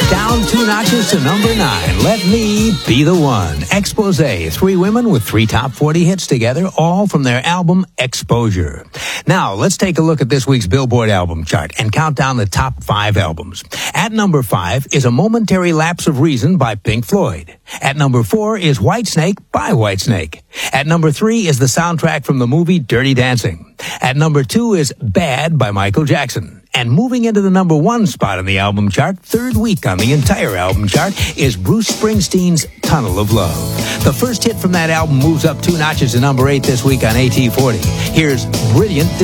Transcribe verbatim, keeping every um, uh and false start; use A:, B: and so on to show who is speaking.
A: Down two notches to number nine. Let Me Be the One. Exposé. Three women with three top forty hits together, all from their album Exposure. Now, let's take a look at this week's Billboard album chart and count down the top five albums. At number five is A Momentary Lapse of Reason by Pink Floyd. At number four is Whitesnake by Whitesnake. At number three is the soundtrack from the movie Dirty Dancing. At number two is Bad by Michael Jackson. And moving into the number one spot on the album chart, third week on the entire album chart, is Bruce Springsteen's Tunnel of Love. The first hit from that album moves up two notches to number eight this week on A T forty. Here's Brilliant